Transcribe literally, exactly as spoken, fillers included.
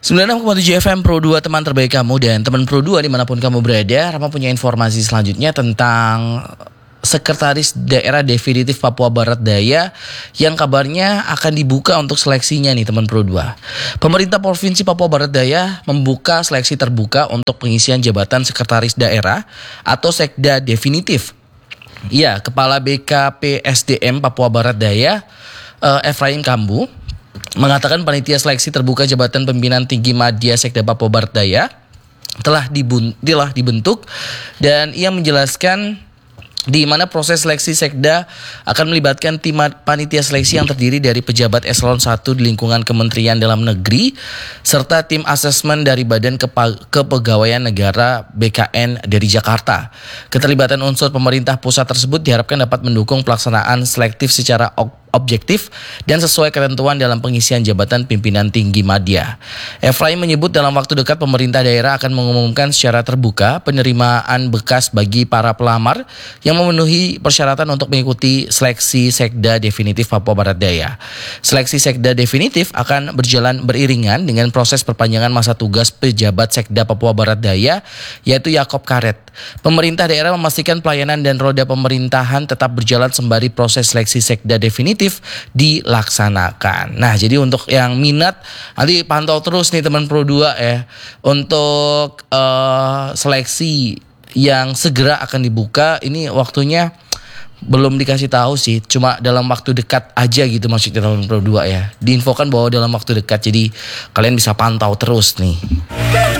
sembilan puluh enam koma tujuh F M Pro dua, teman terbaik kamu dan teman Pro dua dimanapun kamu berada. Rama punya informasi selanjutnya tentang Sekretaris Daerah Definitif Papua Barat Daya yang kabarnya akan dibuka untuk seleksinya nih teman Pro dua. Pemerintah Provinsi Papua Barat Daya membuka seleksi terbuka untuk pengisian jabatan Sekretaris Daerah atau Sekda Definitif. Ya, Kepala B K P S D M Papua Barat Daya uh, Efraim Kambu mengatakan panitia seleksi terbuka jabatan pimpinan tinggi Madya Sekda Papua Barat Daya telah, dibun- telah dibentuk, dan ia menjelaskan di mana proses seleksi Sekda akan melibatkan tim panitia seleksi yang terdiri dari pejabat eselon satu di lingkungan Kementerian Dalam Negeri serta tim asesmen dari Badan Kepa- Kepegawaian Negara B K N dari Jakarta. Keterlibatan unsur pemerintah pusat tersebut diharapkan dapat mendukung pelaksanaan selektif secara ok- objektif dan sesuai ketentuan dalam pengisian jabatan pimpinan tinggi Madya. Efraim menyebut dalam waktu dekat pemerintah daerah akan mengumumkan secara terbuka penerimaan bekas bagi para pelamar yang memenuhi persyaratan untuk mengikuti seleksi Sekda Definitif Papua Barat Daya. Seleksi Sekda Definitif akan berjalan beriringan dengan proses perpanjangan masa tugas pejabat Sekda Papua Barat Daya, yaitu Yakob Karet. Pemerintah daerah memastikan pelayanan dan roda pemerintahan tetap berjalan sembari proses seleksi Sekda Definitif dilaksanakan. Nah, jadi untuk yang minat nanti pantau terus nih teman Pro dua ya untuk uh, seleksi yang segera akan dibuka. Ini waktunya belum dikasih tahu sih, cuma dalam waktu dekat aja gitu maksudnya teman Pro dua ya. Diinfokan bahwa dalam waktu dekat, jadi kalian bisa pantau terus nih.